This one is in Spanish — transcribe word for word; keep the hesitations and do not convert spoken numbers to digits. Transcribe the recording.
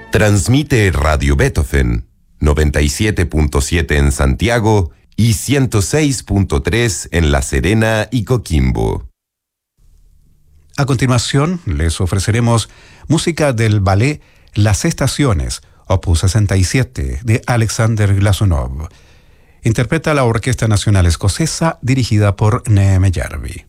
Transmite Radio Beethoven, noventa y siete punto siete en Santiago y ciento seis punto tres en La Serena y Coquimbo. A continuación, les ofreceremos música del ballet Las Estaciones, opus sesenta y siete, de Alexander Glazunov. Interpreta la Orquesta Nacional Escocesa, dirigida por Neeme Järvi.